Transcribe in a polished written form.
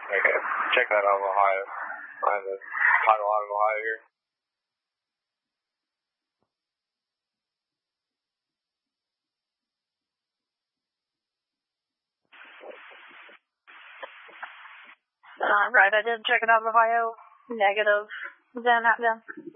Okay. Check that out of Ohio. I have a title out of Ohio here. Right, I did check it out of Ohio. Negative. Then.